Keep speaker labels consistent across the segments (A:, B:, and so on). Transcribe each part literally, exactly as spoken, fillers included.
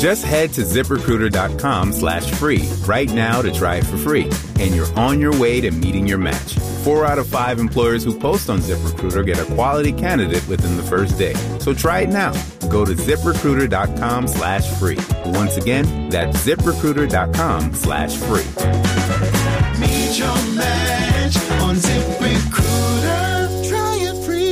A: Just head to ZipRecruiter.com slash free right now to try it for free. And you're on your way to meeting your match. Four out of five employers who post on ZipRecruiter get a quality candidate within the first day. So try it now. Go to ZipRecruiter.com slash free. Once again, that's ZipRecruiter.com slash free.
B: Meet your match on ZipRecruiter. Try it free.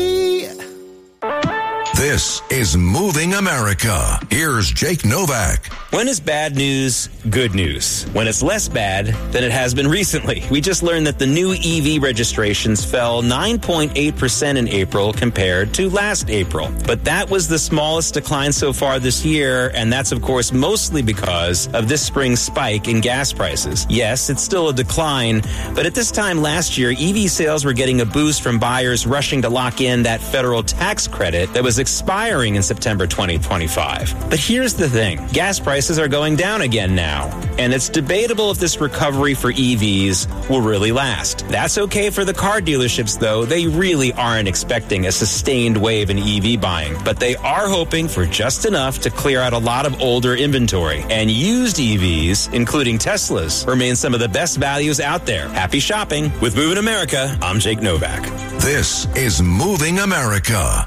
C: This is Moving America. Here's Jake Novak.
D: When is bad news good news? When it's less bad than it has been recently. We just learned that the new E V registrations fell nine point eight percent in April compared to last April. But that was the smallest decline so far this year, and that's, of course, mostly because of this spring's spike in gas prices. Yes, it's still a decline, but at this time last year, E V sales were getting a boost from buyers rushing to lock in that federal tax credit that was expiring in September twenty twenty-five. But here's the thing. Gas prices are going down again now, and it's debatable if this recovery for E Vs will really last. That's okay for the car dealerships, though. They really aren't expecting a sustained wave in E V buying, but they are hoping for just enough to clear out a lot of older inventory. And used E Vs, including Teslas, remain some of the best values out there. Happy shopping. With Moving America, I'm Jake Novak.
C: This is Moving America.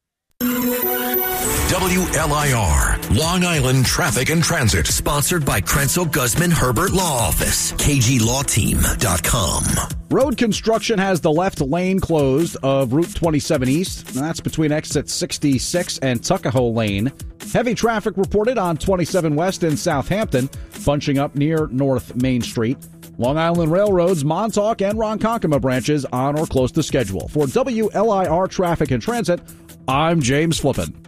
C: W L I R, Long Island Traffic and Transit.
E: Sponsored by Krenzel Guzman Herbert Law Office, K G law team dot com.
F: Road construction has the left lane closed of Route twenty-seven East. That's between exit sixty-six and Tuckahoe Lane. Heavy traffic reported on twenty-seven West in Southampton, bunching up near North Main Street. Long Island Railroad's Montauk and Ronkonkoma branches on or close to schedule. For W L I R Traffic and Transit, I'm James Flippin.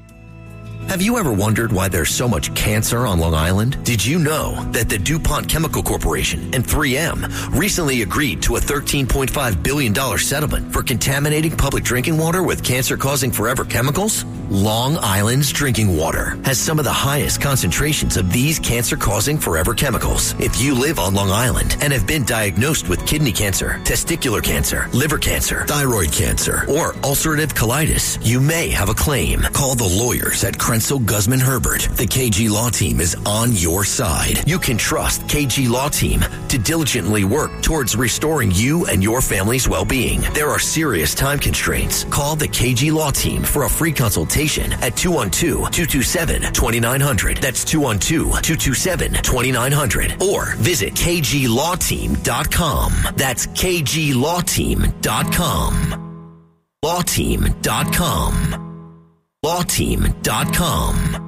E: Have you ever wondered why there's so much cancer on Long Island? Did you know that the DuPont Chemical Corporation and three M recently agreed to a thirteen point five billion dollars settlement for contaminating public drinking water with cancer-causing forever chemicals? Long Island's drinking water has some of the highest concentrations of these cancer-causing forever chemicals. If you live on Long Island and have been diagnosed with kidney cancer, testicular cancer, liver cancer, thyroid cancer, or ulcerative colitis, you may have a claim. Call the lawyers at Krenzel Guzman Herbert. The K G Law Team is on your side. You can trust K G Law Team to diligently work towards restoring you and your family's well-being. There are serious time constraints. Call the K G Law Team for a free consultation at two one two, two two seven, two nine zero zero. That's two one two, two two seven, two nine zero zero. Or visit K G law team dot com. That's K G law team dot com. law team dot com. law team dot com.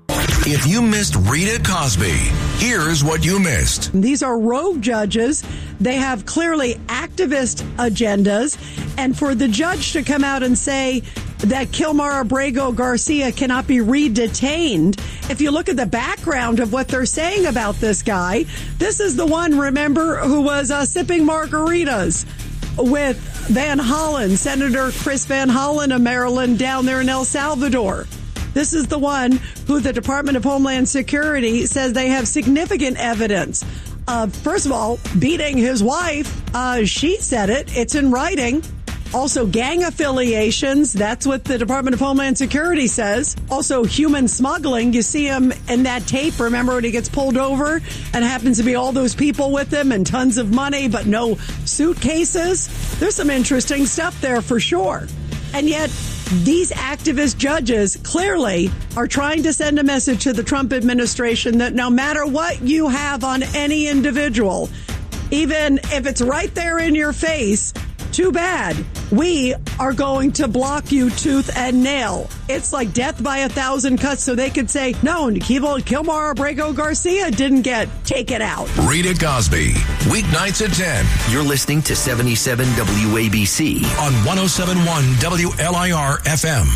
C: If you missed Rita Cosby, here's what you missed.
G: These are rogue judges. They have clearly activist agendas. And for the judge to come out and say that Kilmar Abrego Garcia cannot be re-detained, if you look at the background of what they're saying about this guy, this is the one, remember, who was uh, sipping margaritas with Van Hollen, Senator Chris Van Hollen of Maryland down there in El Salvador. This is the one who the Department of Homeland Security says they have significant evidence of, first of all, beating his wife. Uh, she said it. It's in writing. Also, gang affiliations. That's what the Department of Homeland Security says. Also, human smuggling. You see him in that tape. Remember when he gets pulled over and happens to be all those people with him and tons of money, but no suitcases? There's some interesting stuff there for sure. And yet, these activist judges clearly are trying to send a message to the Trump administration that no matter what you have on any individual, even if it's right there in your face, too bad. We are going to block you tooth and nail. It's like death by a thousand cuts, so they could say, no, Kilmar Abrego Garcia didn't get taken out.
C: Rita Cosby, weeknights at ten.
E: You're listening to seventy-seven W A B C
C: on one oh seven point one W L I R F M.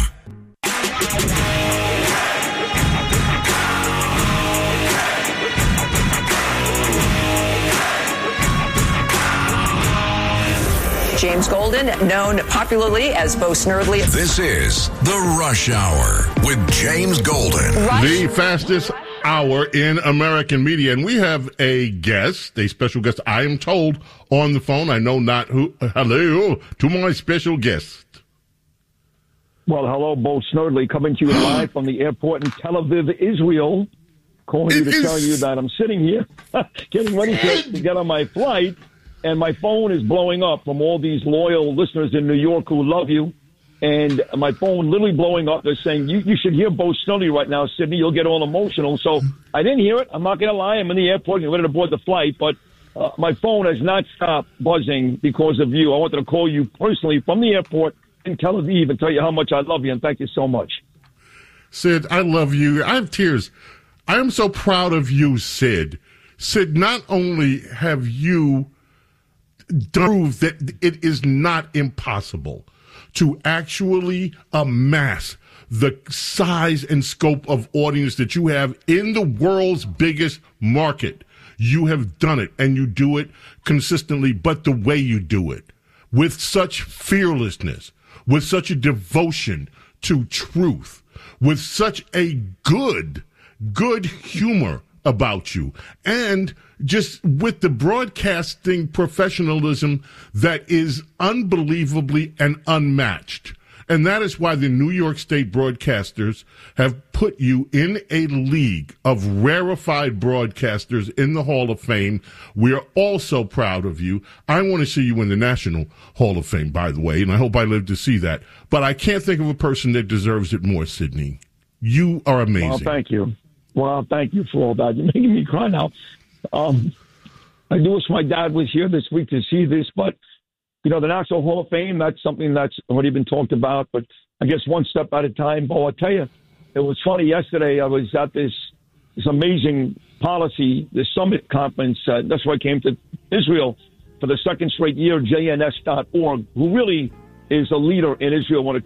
H: James Golden, known popularly as Bo Snerdley.
C: This is The Rush Hour with James Golden.
I: Rush. The fastest hour in American media. And we have a guest, a special guest, I am told, on the phone. I know not who. Hello to my special guest.
J: Well, hello, Bo Snerdley, coming to you live from the airport in Tel Aviv, Israel. calling you
I: It
J: to
I: is-
J: tell you that I'm sitting here getting ready to, to get on my flight, and my phone is blowing up from all these loyal listeners in New York who love you. And my phone literally blowing up. They're saying, you, you should hear Bo Snerdley right now, Sydney. You'll get all emotional. So I didn't hear it. I'm not going to lie. I'm in the airport and ready to board the flight. But uh, my phone has not stopped buzzing because of you. I wanted to call you personally from the airport in Tel Aviv and tell you how much I love you. And thank you so much.
I: Sid, I love you. I have tears. I am so proud of you, Sid. Sid, not only have you proved that it is not impossible to actually amass the size and scope of audience that you have in the world's biggest market. You have done it, and you do it consistently, but the way you do it, with such fearlessness, with such a devotion to truth, with such a good, good humor about you, and just with the broadcasting professionalism that is unbelievably and unmatched. And that is why the New York State broadcasters have put you in a league of rarefied broadcasters in the Hall of Fame. We are all so proud of you. I want to see you in the National Hall of Fame, by the way, and I hope I live to see that. But I can't think of a person that deserves it more, Sydney. You are amazing.
J: Well, thank you. Well, thank you for all that. You're making me cry now. Um, I do wish my dad was here this week to see this, but, you know, the National Hall of Fame, that's something that's already been talked about, but I guess one step at a time. Bo, I'll tell you, it was funny. Yesterday I was at this this amazing policy, the summit conference. Uh, that's why I came to Israel for the second straight year, J N S dot org, who really is a leader in Israel when it